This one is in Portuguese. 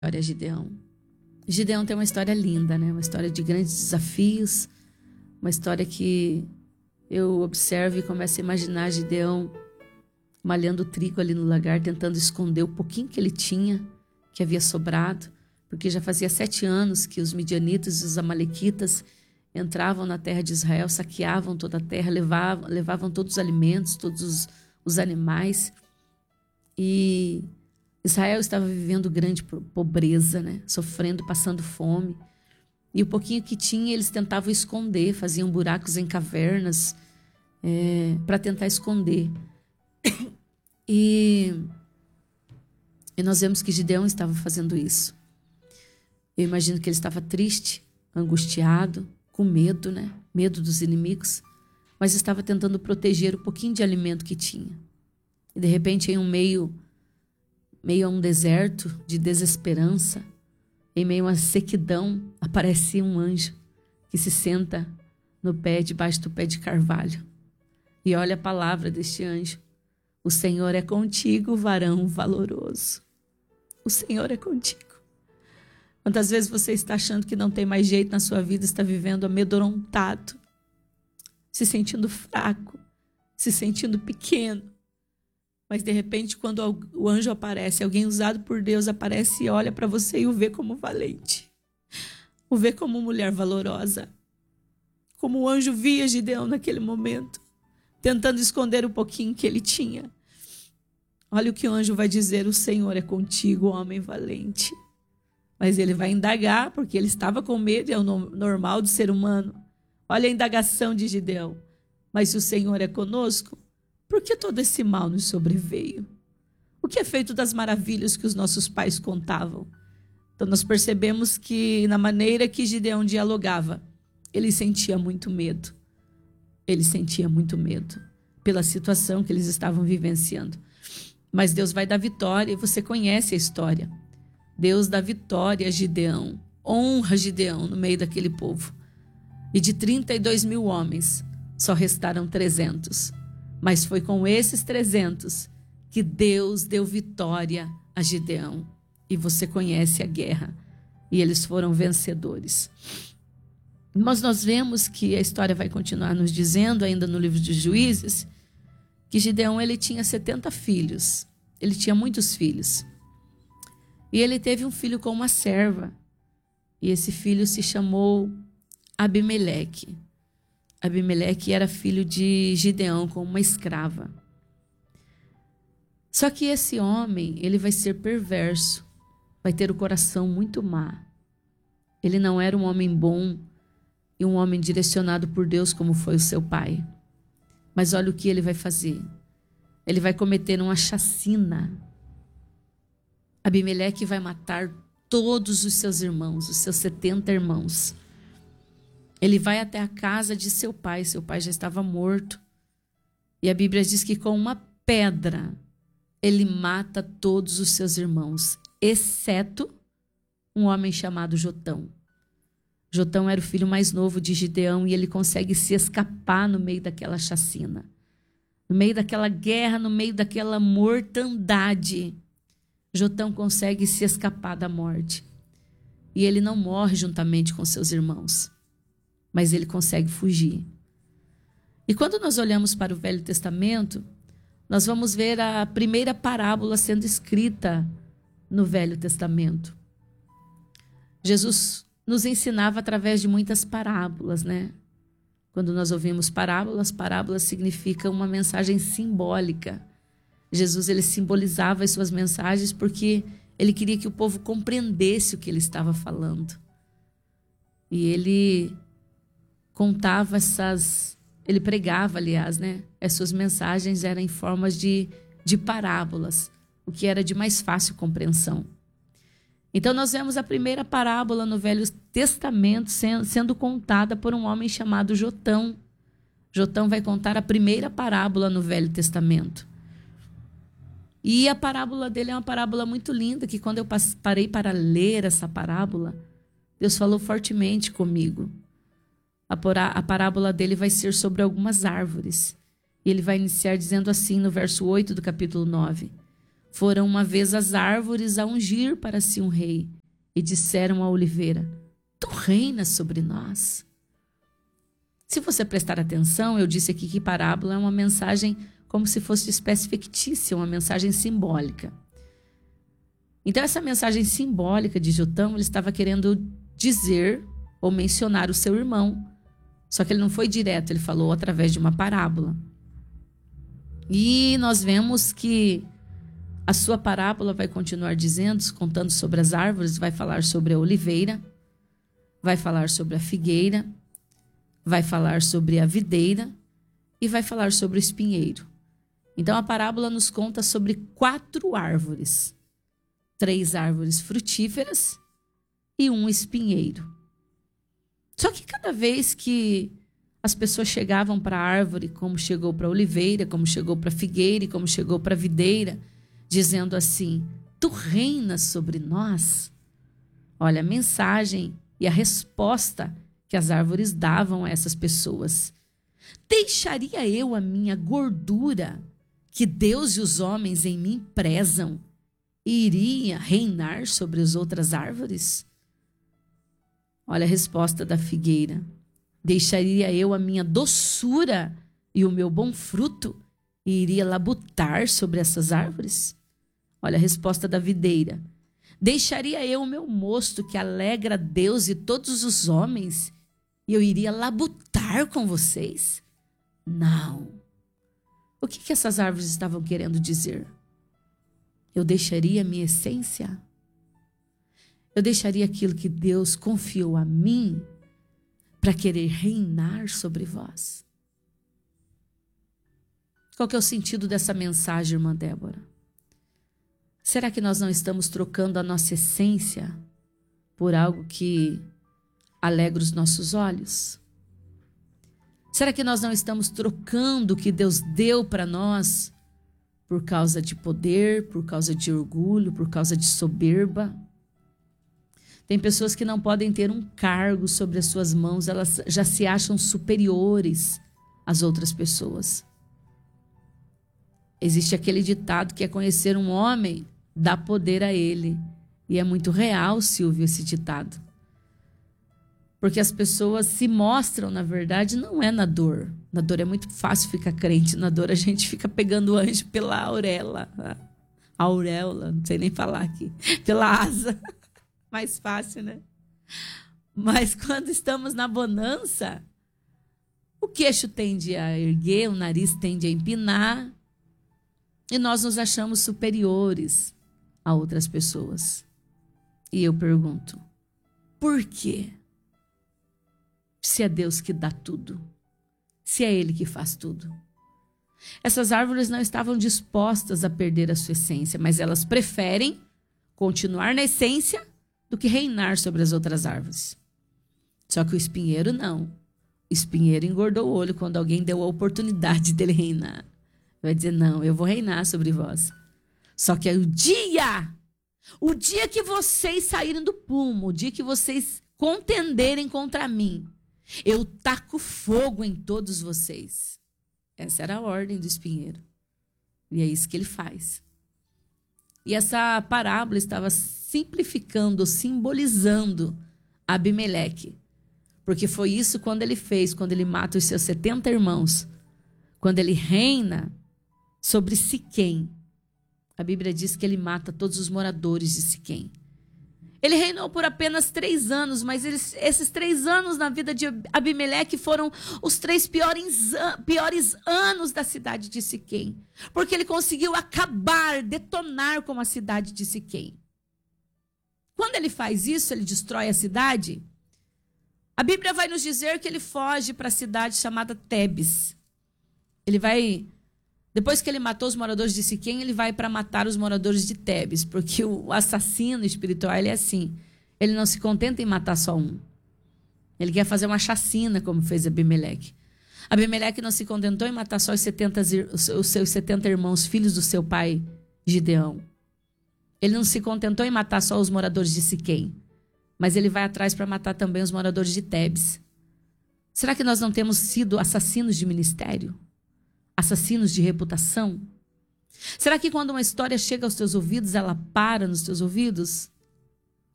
História Gideão. Gideão tem uma história linda, né? Uma história de grandes desafios, uma história que eu observo e começo a imaginar Gideão malhando trigo ali no lagar, tentando esconder o pouquinho que ele tinha, que havia sobrado, porque já fazia 7 anos que os midianitas e os amalequitas entravam na terra de Israel, saqueavam toda a terra, levavam todos os alimentos, todos os animais. E Israel estava vivendo grande pobreza, né? Sofrendo, passando fome. E o pouquinho que tinha, eles tentavam esconder, faziam buracos em cavernas para tentar esconder. E nós vemos que Gideão estava fazendo isso. Eu imagino que ele estava triste, angustiado, com medo, né? Medo dos inimigos, mas estava tentando proteger o pouquinho de alimento que tinha. E de repente, em meio a um deserto de desesperança, em meio a sequidão, aparece um anjo que se senta debaixo do pé de carvalho. E olha a palavra deste anjo: o Senhor é contigo, varão valoroso. O Senhor é contigo. Quantas vezes você está achando que não tem mais jeito na sua vida, está vivendo amedrontado, se sentindo fraco, se sentindo pequeno. Mas de repente, quando o anjo aparece, alguém usado por Deus aparece e olha para você e o vê como valente, o vê como mulher valorosa, como o anjo via Gideão naquele momento, tentando esconder o pouquinho que ele tinha. Olha o que o anjo vai dizer: o Senhor é contigo, homem valente. Mas ele vai indagar, porque ele estava com medo, é o normal do ser humano. Olha a indagação de Gideão: mas se o Senhor é conosco, por que todo esse mal nos sobreveio? O que é feito das maravilhas que os nossos pais contavam? Então nós percebemos que na maneira que Gideão dialogava, ele sentia muito medo. Ele sentia muito medo pela situação que eles estavam vivenciando. Mas Deus vai dar vitória, e você conhece a história. Deus dá vitória a Gideão, honra Gideão no meio daquele povo. E de 32 mil homens, só restaram 300. Mas foi com esses 300 que Deus deu vitória a Gideão. E você conhece a guerra. E eles foram vencedores. Mas nós vemos que a história vai continuar nos dizendo, ainda no livro de Juízes, que Gideão ele tinha 70 filhos. Ele tinha muitos filhos. E ele teve um filho com uma serva. E esse filho se chamou Abimeleque. Abimeleque era filho de Gideão com uma escrava. Só que esse homem, ele vai ser perverso. Vai ter o coração muito má. Ele não era um homem bom e um homem direcionado por Deus como foi o seu pai. Mas olha o que ele vai fazer. Ele vai cometer uma chacina. Abimeleque vai matar todos os seus irmãos, os seus 70 irmãos. Ele vai até a casa de seu pai já estava morto. E a Bíblia diz que com uma pedra ele mata todos os seus irmãos, exceto um homem chamado Jotão. Jotão era o filho mais novo de Gideão e ele consegue se escapar no meio daquela chacina, no meio daquela guerra, no meio daquela mortandade. Jotão consegue se escapar da morte. E ele não morre juntamente com seus irmãos, mas ele consegue fugir. E quando nós olhamos para o Velho Testamento, nós vamos ver a primeira parábola sendo escrita no Velho Testamento. Jesus nos ensinava através de muitas parábolas, né? Quando nós ouvimos parábolas significa uma mensagem simbólica. Jesus ele simbolizava as suas mensagens porque ele queria que o povo compreendesse o que ele estava falando. E ele contava ele pregava, aliás, né? As suas mensagens eram em formas de parábolas, o que era de mais fácil compreensão. Então nós vemos a primeira parábola no Velho Testamento sendo contada por um homem chamado Jotão. Jotão vai contar a primeira parábola no Velho Testamento. E a parábola dele é uma parábola muito linda, que quando eu parei para ler essa parábola, Deus falou fortemente comigo. A parábola dele vai ser sobre algumas árvores. E ele vai iniciar dizendo assim no verso 8 do capítulo 9. Foram uma vez as árvores a ungir para si um rei, e disseram à oliveira: tu reinas sobre nós. Se você prestar atenção, eu disse aqui que parábola é uma mensagem como se fosse de espécie fictícia, uma mensagem simbólica. Então, essa mensagem simbólica de Jotão, ele estava querendo dizer ou mencionar o seu irmão. Só que ele não foi direto, ele falou através de uma parábola. E nós vemos que a sua parábola vai continuar dizendo, contando sobre as árvores, vai falar sobre a oliveira, vai falar sobre a figueira, vai falar sobre a videira e vai falar sobre o espinheiro. Então a parábola nos conta sobre 4 árvores. 3 árvores frutíferas e um espinheiro. Só que cada vez que as pessoas chegavam para a árvore, como chegou para a oliveira, como chegou para a figueira e como chegou para a videira, dizendo assim: tu reinas sobre nós. Olha a mensagem e a resposta que as árvores davam a essas pessoas. Deixaria eu a minha gordura, que Deus e os homens em mim prezam, e iria reinar sobre as outras árvores? Olha a resposta da figueira: deixaria eu a minha doçura e o meu bom fruto, e iria labutar sobre essas árvores? Olha a resposta da videira: deixaria eu o meu mosto, que alegra Deus e todos os homens, e eu iria labutar com vocês? Não. O que essas árvores estavam querendo dizer? Eu deixaria a minha essência? Eu deixaria aquilo que Deus confiou a mim para querer reinar sobre vós? Qual que é o sentido dessa mensagem, irmã Débora? Será que nós não estamos trocando a nossa essência por algo que alegra os nossos olhos? Será que nós não estamos trocando o que Deus deu para nós por causa de poder, por causa de orgulho, por causa de soberba? Tem pessoas que não podem ter um cargo sobre as suas mãos, elas já se acham superiores às outras pessoas. Existe aquele ditado que é: conhecer um homem dá poder a ele. E é muito real, Silvio, esse ditado. Porque as pessoas se mostram, na verdade, não é na dor. Na dor é muito fácil ficar crente. Na dor a gente fica pegando o anjo pela auréola, não sei nem falar aqui, pela asa. Mais fácil, né? Mas quando estamos na bonança, o queixo tende a erguer, o nariz tende a empinar, e nós nos achamos superiores a outras pessoas. E eu pergunto: por quê? Se é Deus que dá tudo, se é Ele que faz tudo. Essas árvores não estavam dispostas a perder a sua essência, mas elas preferem continuar na essência do que reinar sobre as outras árvores. Só que o espinheiro não. O espinheiro engordou o olho quando alguém deu a oportunidade dele reinar. Vai dizer: não, eu vou reinar sobre vós. Só que é o dia que vocês saírem do prumo, o dia que vocês contenderem contra mim, eu taco fogo em todos vocês. Essa era a ordem do espinheiro. E é isso que ele faz. E essa parábola estava simplificando, simbolizando Abimeleque. Porque foi isso quando ele fez, quando ele mata os seus 70 irmãos. Quando ele reina sobre Siquém. A Bíblia diz que ele mata todos os moradores de Siquém. Ele reinou por apenas 3 anos, mas esses 3 anos na vida de Abimeleque foram os 3 piores anos da cidade de Siquém. Porque ele conseguiu acabar, detonar com a cidade de Siquém. Quando ele faz isso, ele destrói a cidade. A Bíblia vai nos dizer que ele foge para a cidade chamada Tebes. Ele vai... Depois que ele matou os moradores de Siquém, ele vai para matar os moradores de Tebes, porque o assassino espiritual, ele é assim, ele não se contenta em matar só um. Ele quer fazer uma chacina, como fez Abimeleque. Abimeleque não se contentou em matar só os seus 70 irmãos, filhos do seu pai Gideão. Ele não se contentou em matar só os moradores de Siquém, mas ele vai atrás para matar também os moradores de Tebes. Será que nós não temos sido assassinos de ministério? Assassinos de reputação? Será que quando uma história chega aos teus ouvidos, ela para nos teus ouvidos?